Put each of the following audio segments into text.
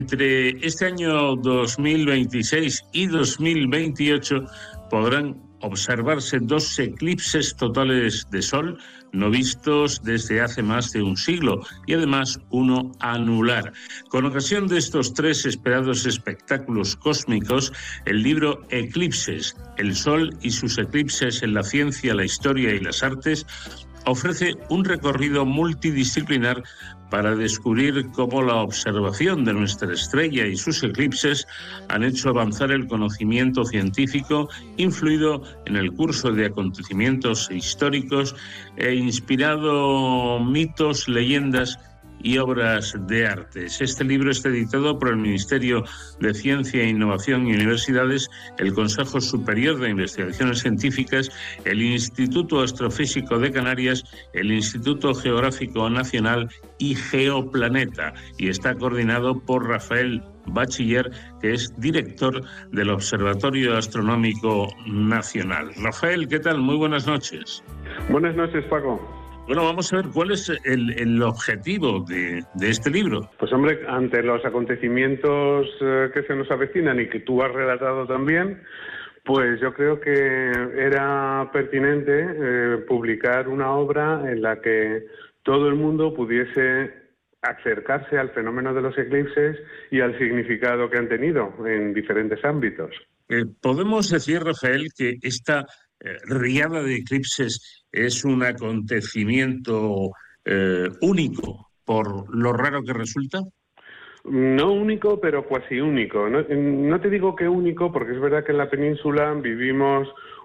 Entre este año 2026 y 2028 podrán observarse dos eclipses totales de Sol no vistos desde hace más de un siglo y además uno anular. Con ocasión de estos tres esperados espectáculos cósmicos, el libro Eclipses, el Sol y sus eclipses en la ciencia, la historia y las artes ofrece un recorrido multidisciplinar para descubrir cómo la observación de nuestra estrella y sus eclipses han hecho avanzar el conocimiento científico, influido en el curso de acontecimientos históricos e inspirado mitos, leyendas y obras de artes. Este libro está editado por el Ministerio de Ciencia, Innovación y Universidades, el Consejo Superior de Investigaciones Científicas, el Instituto Astrofísico de Canarias, el Instituto Geográfico Nacional y Geoplaneta, y está coordinado por Rafael Bachiller, que es director del Observatorio Astronómico Nacional. Rafael, ¿qué tal? Muy buenas noches. Buenas noches, Paco. Bueno, vamos a ver cuál es el objetivo de este libro. Pues hombre, ante los acontecimientos que se nos avecinan y que tú has relatado también, pues yo creo que era pertinente publicar una obra en la que todo el mundo pudiese acercarse al fenómeno de los eclipses y al significado que han tenido en diferentes ámbitos. Podemos decir, Rafael, que esta riada de eclipses es un acontecimiento único por lo raro que resulta. No único, pero cuasi único. No te digo que único, porque es verdad que en la península vivimos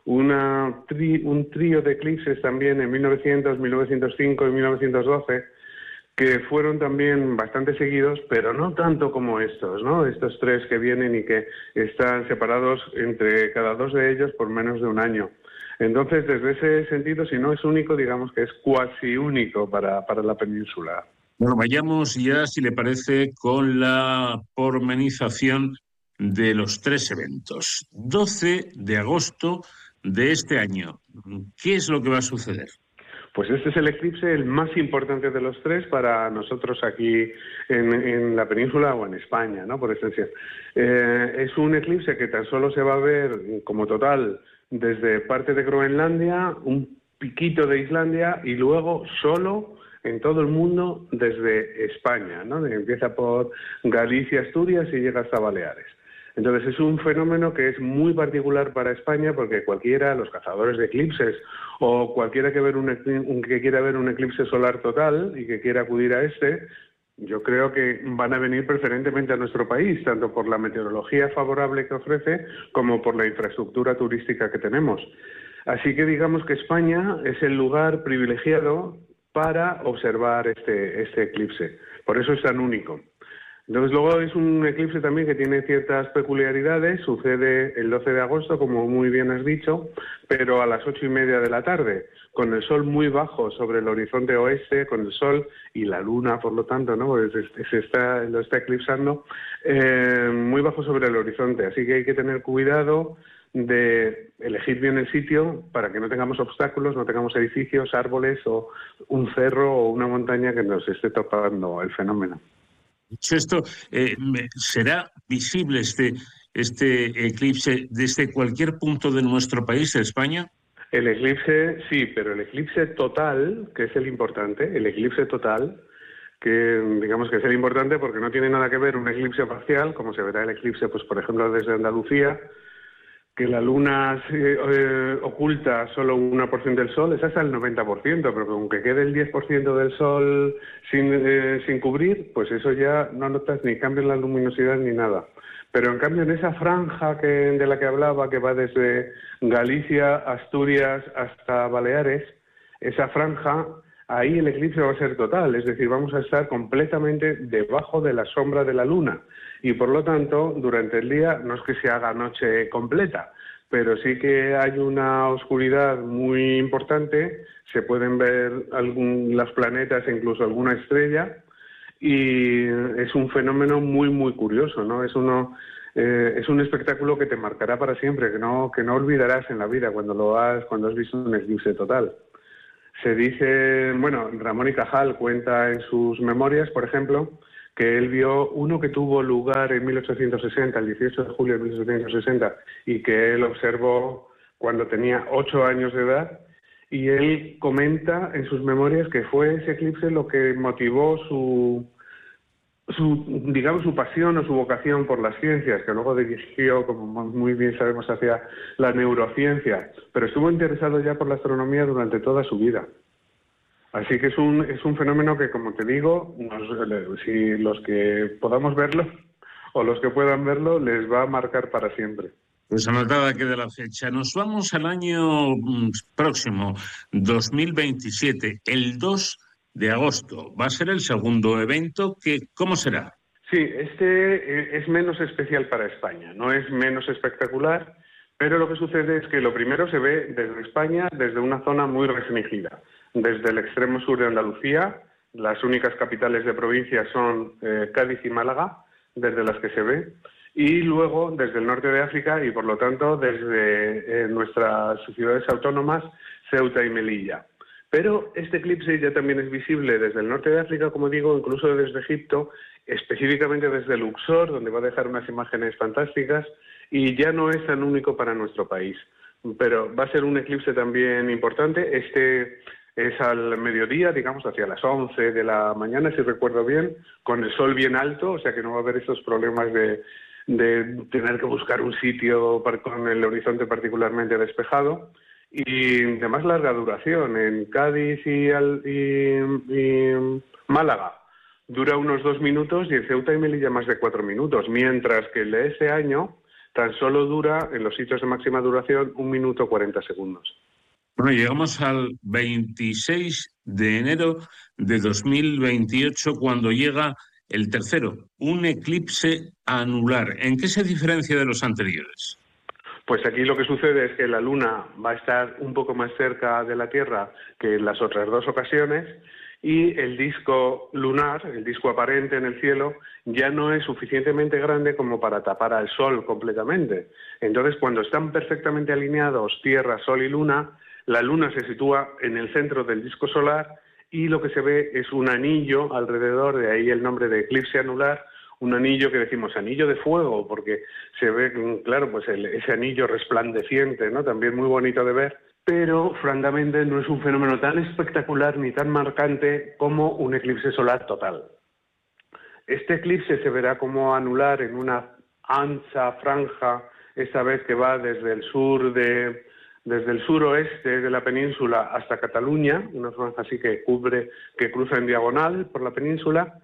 un trío de eclipses también en 1900, 1905 y 1912, que fueron también bastante seguidos, pero no tanto como estos, ¿no? Estos tres que vienen y que están separados entre cada dos de ellos por menos de un año. Entonces, desde ese sentido, si no es único, digamos que es cuasi único para la península. Bueno, vayamos ya, si le parece, con la pormenización de los tres eventos. 12 de agosto de este año. ¿Qué es lo que va a suceder? Pues este es el eclipse el más importante de los tres para nosotros aquí en la península o en España, ¿no? Por extensión. Es un eclipse que tan solo se va a ver como total desde parte de Groenlandia, un piquito de Islandia y luego solo en todo el mundo desde España, ¿no? Empieza por Galicia, Asturias y llega hasta Baleares. Entonces es un fenómeno que es muy particular para España porque cualquiera, los cazadores de eclipses o cualquiera que quiera ver un eclipse solar total y que quiera acudir a este, yo creo que van a venir preferentemente a nuestro país, tanto por la meteorología favorable que ofrece como por la infraestructura turística que tenemos. Así que digamos que España es el lugar privilegiado para observar este eclipse. Por eso es tan único. Entonces luego es un eclipse también que tiene ciertas peculiaridades, sucede el 12 de agosto, como muy bien has dicho, pero a las 8:30 de la tarde, con el sol muy bajo sobre el horizonte oeste, con el sol y la luna, por lo tanto, ¿no? Pues lo está eclipsando, muy bajo sobre el horizonte, así que hay que tener cuidado de elegir bien el sitio para que no tengamos obstáculos, no tengamos edificios, árboles o un cerro o una montaña que nos esté topando el fenómeno. Dicho esto, ¿será visible este eclipse desde cualquier punto de nuestro país, de España? El eclipse, sí, pero el eclipse total, que es el importante, el eclipse total, que digamos que es el importante porque no tiene nada que ver un eclipse parcial, como se verá el eclipse, pues por ejemplo, desde Andalucía, que la luna oculta solo 1% del sol, es hasta el 90%, pero aunque quede el 10% del sol sin cubrir, pues eso ya no notas ni cambio en la luminosidad ni nada. Pero en cambio en esa franja de la que hablaba, que va desde Galicia, Asturias hasta Baleares, esa franja, ahí el eclipse va a ser total, es decir, vamos a estar completamente debajo de la sombra de la luna. Y por lo tanto, durante el día no es que se haga noche completa, pero sí que hay una oscuridad muy importante, se pueden ver los planetas e incluso alguna estrella, y es un fenómeno muy, muy curioso, ¿no? Es un espectáculo que te marcará para siempre, que no olvidarás en la vida cuando has visto un eclipse total. Se dice, bueno, Ramón y Cajal cuenta en sus memorias, por ejemplo, que él vio uno que tuvo lugar en 1860, el 18 de julio de 1860, y que él observó cuando tenía 8 años de edad, y él comenta en sus memorias que fue ese eclipse lo que motivó su pasión o su vocación por las ciencias, que luego dirigió, como muy bien sabemos, hacia la neurociencia, pero estuvo interesado ya por la astronomía durante toda su vida. Así que es un fenómeno que, como te digo, si los que podamos verlo o los que puedan verlo, les va a marcar para siempre. Pues anotada queda la fecha. Nos vamos al año próximo, 2027, el 2 de agosto. Va a ser el segundo evento. ¿Cómo será? Sí, este es menos especial para España, no es menos espectacular, pero lo que sucede es que lo primero se ve desde España, desde una zona muy restringida, desde el extremo sur de Andalucía. Las únicas capitales de provincia son Cádiz y Málaga, desde las que se ve, y luego desde el norte de África y por lo tanto desde nuestras ciudades autónomas, Ceuta y Melilla. Pero este eclipse ya también es visible desde el norte de África, como digo, incluso desde Egipto, específicamente desde Luxor, donde va a dejar unas imágenes fantásticas, y ya no es tan único para nuestro país. Pero va a ser un eclipse también importante. Este es al mediodía, digamos, hacia las 11 de la mañana, si recuerdo bien, con el sol bien alto, o sea que no va a haber estos problemas de tener que buscar un sitio con el horizonte particularmente despejado. Y de más larga duración. En Cádiz y Málaga dura unos 2 minutos y en Ceuta y Melilla más de 4 minutos, mientras que el de ese año tan solo dura, en los sitios de máxima duración, 1 minuto 40 segundos. Bueno, llegamos al 26 de enero de 2028, cuando llega el tercero, un eclipse anular. ¿En qué se diferencia de los anteriores? Pues aquí lo que sucede es que la Luna va a estar un poco más cerca de la Tierra que en las otras 2 ocasiones, y el disco lunar, el disco aparente en el cielo, ya no es suficientemente grande como para tapar al Sol completamente. Entonces, cuando están perfectamente alineados Tierra, Sol y Luna, la Luna se sitúa en el centro del disco solar y lo que se ve es un anillo alrededor, de ahí el nombre de eclipse anular, un anillo que decimos anillo de fuego, porque se ve, claro, pues ese anillo resplandeciente, ¿no? También muy bonito de ver, pero francamente no es un fenómeno tan espectacular ni tan marcante como un eclipse solar total. Este eclipse se verá como anular en una ancha franja, esta vez que va desde el suroeste de la península hasta Cataluña, una franja así que cruza en diagonal por la península,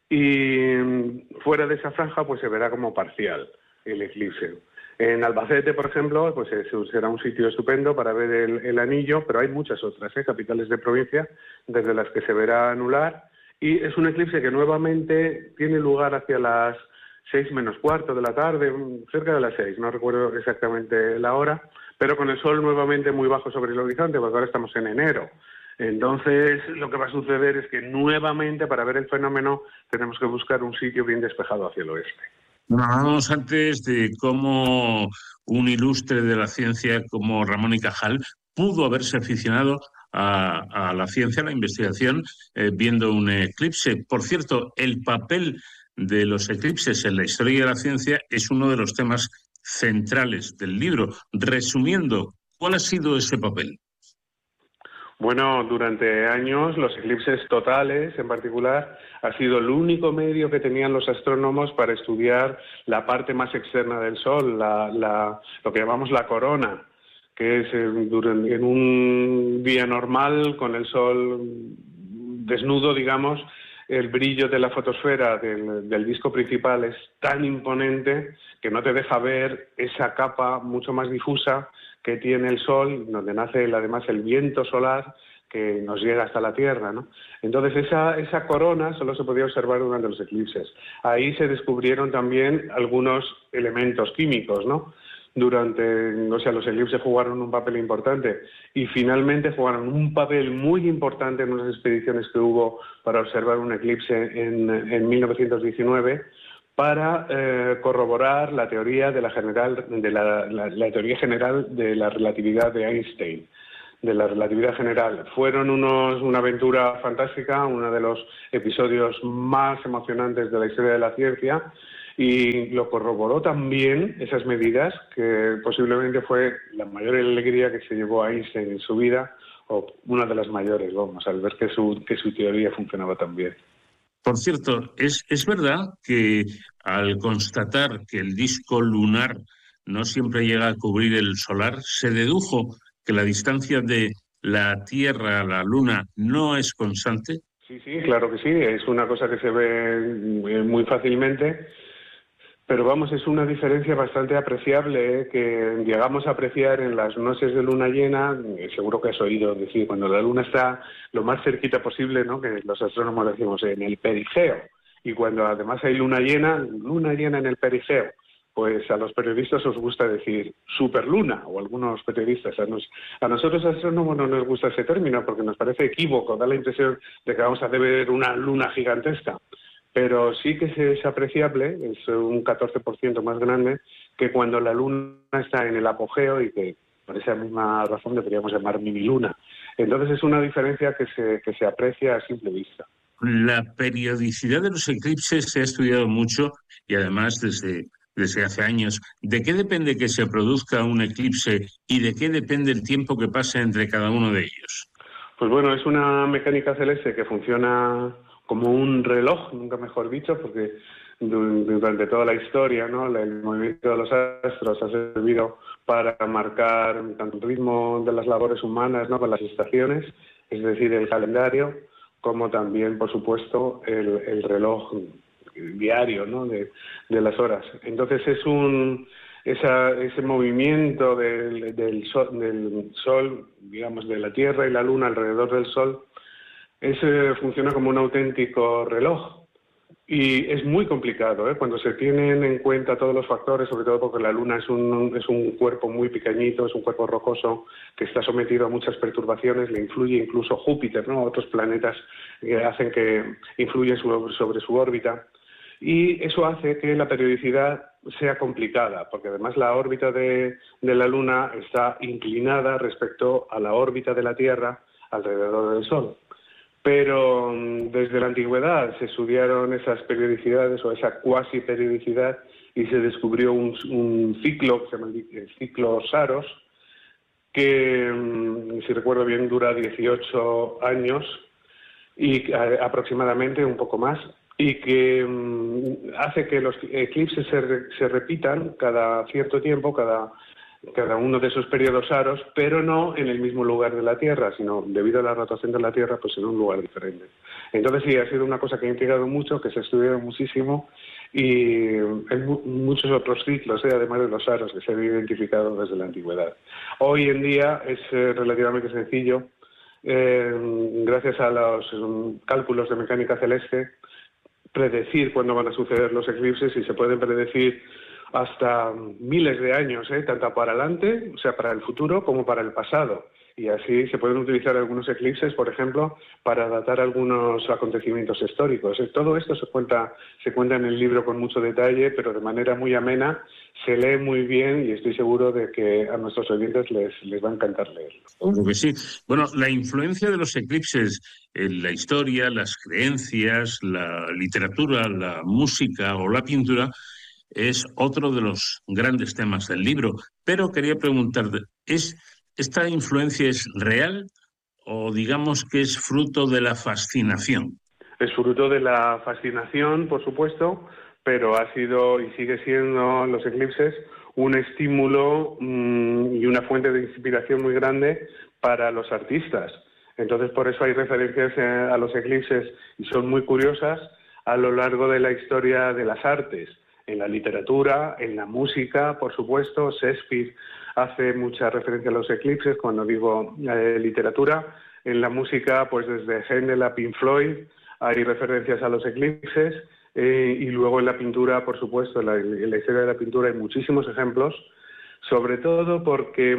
y fuera de esa franja pues se verá como parcial el eclipse. En Albacete, por ejemplo, pues será un sitio estupendo para ver el anillo, pero hay muchas otras capitales de provincia desde las que se verá anular, y es un eclipse que nuevamente tiene lugar hacia las 6 menos cuarto de la tarde, cerca de las 6, no recuerdo exactamente la hora, pero con el sol nuevamente muy bajo sobre el horizonte, porque ahora estamos en enero. Entonces, lo que va a suceder es que nuevamente, para ver el fenómeno, tenemos que buscar un sitio bien despejado hacia el oeste. Hablábamos antes de cómo un ilustre de la ciencia como Ramón y Cajal pudo haberse aficionado a la ciencia, a la investigación, viendo un eclipse. Por cierto, el papel de los eclipses en la historia de la ciencia es uno de los temas centrales del libro. Resumiendo, ¿cuál ha sido ese papel? Bueno, durante años los eclipses totales, en particular, ha sido el único medio que tenían los astrónomos para estudiar la parte más externa del Sol, lo que llamamos la corona, que es en un día normal, con el Sol desnudo, digamos, el brillo de la fotosfera del disco principal es tan imponente que no te deja ver esa capa mucho más difusa que tiene el Sol, donde nace además el viento solar que nos llega hasta la Tierra, ¿no? Entonces esa corona solo se podía observar durante los eclipses. Ahí se descubrieron también algunos elementos químicos, ¿no? Los eclipses jugaron un papel importante y finalmente jugaron un papel muy importante en unas expediciones que hubo para observar un eclipse en 1919 para corroborar la teoría la teoría general de la relatividad de Einstein. de la relatividad general. Fueron una aventura fantástica, uno de los episodios más emocionantes de la historia de la ciencia, y lo corroboró también esas medidas, que posiblemente fue la mayor alegría que se llevó a Einstein en su vida, o una de las mayores, vamos, al ver que su teoría funcionaba tan bien. Por cierto, ¿es verdad que al constatar que el disco lunar no siempre llega a cubrir el solar, se dedujo que la distancia de la Tierra a la Luna no es constante? Sí, claro que sí, es una cosa que se ve muy fácilmente, pero vamos, es una diferencia bastante apreciable, que llegamos a apreciar en las noches de luna llena. Seguro que has oído decir, cuando la luna está lo más cerquita posible, ¿no?, que los astrónomos decimos en el perigeo, y cuando además hay luna llena en el perigeo, pues a los periodistas os gusta decir superluna, o algunos periodistas. A nosotros astrónomos no nos gusta ese término porque nos parece equívoco, da la impresión de que vamos a ver una luna gigantesca. Pero sí que es apreciable, es un 14% más grande que cuando la luna está en el apogeo, y que por esa misma razón deberíamos llamar miniluna. Entonces es una diferencia que se aprecia a simple vista. La periodicidad de los eclipses se ha estudiado mucho y además desde hace años. ¿De qué depende que se produzca un eclipse y de qué depende el tiempo que pase entre cada uno de ellos? Pues bueno, es una mecánica celeste que funciona como un reloj, nunca mejor dicho, porque durante toda la historia, ¿no?, el movimiento de los astros ha servido para marcar tanto el ritmo de las labores humanas, ¿no?, con las estaciones, es decir, el calendario, como también, por supuesto, el reloj diario, ¿no?, de las horas. Entonces ese movimiento del sol, digamos, de la Tierra y la Luna alrededor del Sol, funciona como un auténtico reloj. Y es muy complicado, cuando se tienen en cuenta todos los factores, sobre todo porque la Luna es un cuerpo muy pequeñito, es un cuerpo rocoso que está sometido a muchas perturbaciones, le influye incluso Júpiter, ¿no?, otros planetas que hacen que influyen sobre su órbita. Y eso hace que la periodicidad sea complicada, porque además la órbita de la Luna está inclinada respecto a la órbita de la Tierra alrededor del Sol. Pero desde la antigüedad se estudiaron esas periodicidades o esa cuasi periodicidad, y se descubrió un ciclo que se llama el ciclo Saros, que, si recuerdo bien, dura 18 años y aproximadamente, un poco más, y que hace que los eclipses se repitan cada cierto tiempo, cada uno de esos periodos saros, pero no en el mismo lugar de la Tierra, sino debido a la rotación de la Tierra, pues en un lugar diferente. Entonces sí, ha sido una cosa que ha intrigado mucho, que se ha estudiado muchísimo, y hay muchos otros ciclos, además de los saros, que se han identificado desde la antigüedad. Hoy en día es relativamente sencillo, gracias a los cálculos de mecánica celeste, predecir cuándo van a suceder los eclipses, y se pueden predecir hasta miles de años, tanto para adelante, o sea, para el futuro, como para el pasado. Y así se pueden utilizar algunos eclipses, por ejemplo, para datar algunos acontecimientos históricos. Todo esto se cuenta en el libro con mucho detalle, pero de manera muy amena, se lee muy bien, y estoy seguro de que a nuestros oyentes les va a encantar leerlo. Claro que sí. Bueno, la influencia de los eclipses en la historia, las creencias, la literatura, la música o la pintura es otro de los grandes temas del libro. Pero quería preguntarte, ¿esta influencia es real o digamos que es fruto de la fascinación? Es fruto de la fascinación, por supuesto, pero ha sido y sigue siendo los eclipses un estímulo y una fuente de inspiración muy grande para los artistas. Entonces, por eso hay referencias a los eclipses, y son muy curiosas, a lo largo de la historia de las artes. En la literatura, en la música, por supuesto. Shakespeare hace mucha referencia a los eclipses cuando digo literatura. En la música, pues desde Händel a Pink Floyd hay referencias a los eclipses, y luego en la pintura, por supuesto, en la historia de la pintura hay muchísimos ejemplos, sobre todo porque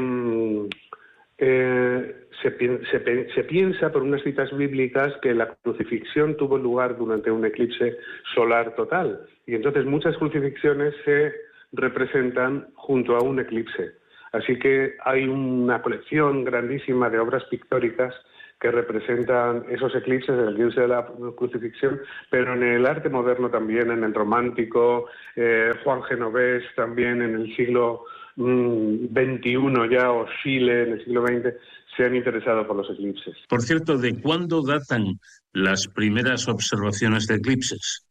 se piensa por unas citas bíblicas que la crucifixión tuvo lugar durante un eclipse solar total, y entonces muchas crucifixiones se representan junto a un eclipse. Así que hay una colección grandísima de obras pictóricas que representan esos eclipses, el eclipse de la crucifixión, pero en el arte moderno también, en el romántico, Juan Genovés también en el siglo XXI ya, o Chile en el siglo XX, se han interesado por los eclipses. Por cierto, ¿de cuándo datan las primeras observaciones de eclipses?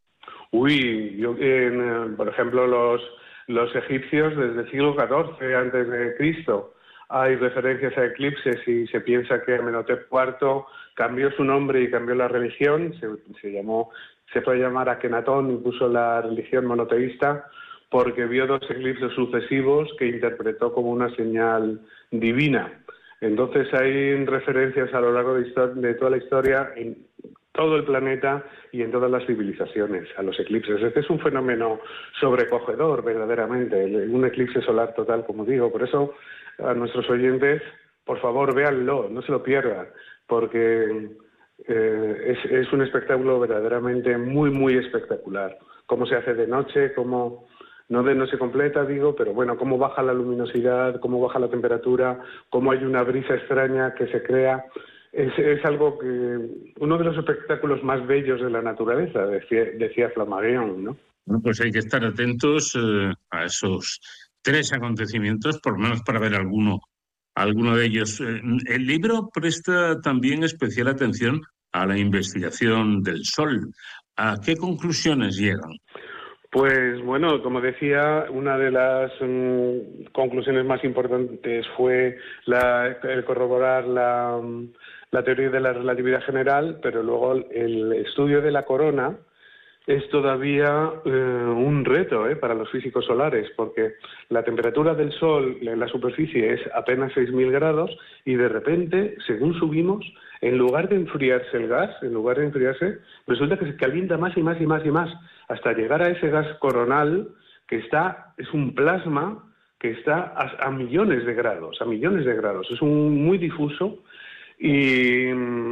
Por ejemplo, los egipcios desde el siglo XIV antes de Cristo hay referencias a eclipses y se piensa que Amenhotep IV cambió su nombre y cambió la religión, se fue a llamar Akenatón y puso la religión monoteísta porque vio 2 eclipses sucesivos que interpretó como una señal divina. Entonces hay referencias a lo largo de toda la historia en todo el planeta y en todas las civilizaciones a los eclipses. Este es un fenómeno sobrecogedor, verdaderamente, un eclipse solar total, como digo. Por eso, a nuestros oyentes, por favor, véanlo, no se lo pierdan, porque es un espectáculo verdaderamente muy, muy espectacular. Cómo se hace de noche, no de noche completa, digo, pero bueno, cómo baja la luminosidad, cómo baja la temperatura, cómo hay una brisa extraña que se crea. Es algo que, uno de los espectáculos más bellos de la naturaleza, decía Flammarion, ¿no? Bueno, pues hay que estar atentos a esos 3 acontecimientos, por lo menos para ver alguno de ellos. El libro presta también especial atención a la investigación del Sol. ¿A qué conclusiones llegan? Pues bueno, como decía, una de las conclusiones más importantes fue el corroborar la teoría de la relatividad general, pero luego el estudio de la corona es todavía un reto para los físicos solares, porque la temperatura del Sol en la superficie es apenas 6.000 grados y de repente, según subimos, en lugar de enfriarse el gas, resulta que se calienta más y más y más y más, hasta llegar a ese gas coronal que es un plasma que está a millones de grados, es muy difuso. Y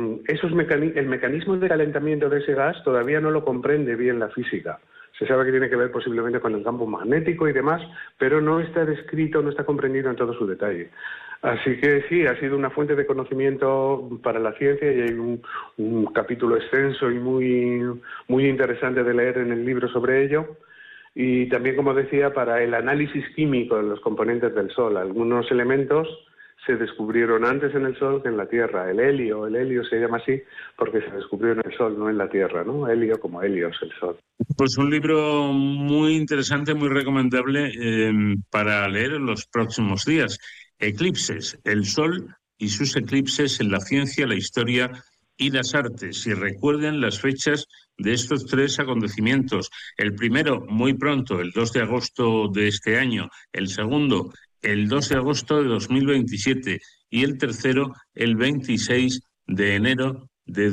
el mecanismo de calentamiento de ese gas todavía no lo comprende bien la física. Se sabe que tiene que ver posiblemente con el campo magnético y demás, pero no está descrito, no está comprendido en todo su detalle. Así que sí, ha sido una fuente de conocimiento para la ciencia y hay un capítulo extenso y muy, muy interesante de leer en el libro sobre ello. Y también, como decía, para el análisis químico de los componentes del Sol. Algunos elementos se descubrieron antes en el Sol que en la Tierra. El helio se llama así porque se descubrió en el Sol, no en la Tierra, ¿no? Helio como Helios, el Sol. Pues un libro muy interesante, muy recomendable para leer en los próximos días. Eclipses, el Sol y sus eclipses en la ciencia, la historia y las artes. Y recuerden las fechas de estos 3 acontecimientos. El primero, muy pronto, el 2 de agosto de este año. El segundo, el 2 de agosto de 2027 y el tercero, el 26 de enero de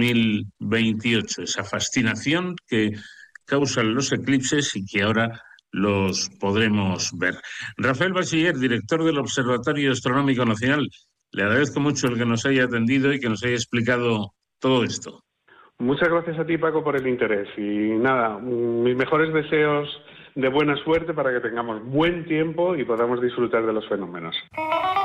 2028. Esa fascinación que causan los eclipses y que ahora los podremos ver. Rafael Bachiller, director del Observatorio Astronómico Nacional, le agradezco mucho el que nos haya atendido y que nos haya explicado todo esto. Muchas gracias a ti, Paco, por el interés. Y nada, mis mejores deseos de buena suerte para que tengamos buen tiempo y podamos disfrutar de los fenómenos.